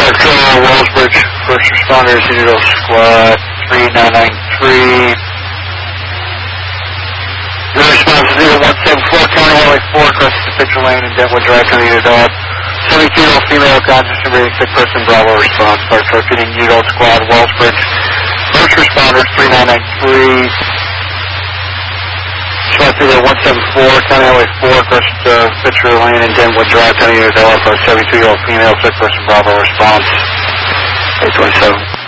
Wellsbridge, first responders, Unit Squad 3993. Your response is 0174, County Highway 4, across the Pitcher Lane in Dentwood Drive, County Unit 72-year-old female, conscious and breathing, sick person, Bravo response. Fire truck getting Unit Squad, Wellsbridge, first responders 3993. Squad 174, County Highway 4, across the Pitcher Lane in Dentwood Drive, County Unit 72-year-old female, sick person, Bravo response. 827.